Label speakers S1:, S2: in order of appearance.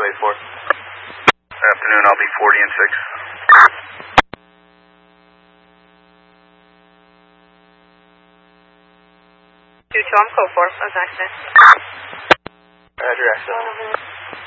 S1: 284.
S2: Afternoon, I'll be 40 and 6.
S3: Tom, code 4, what's accident?
S1: Roger, accident.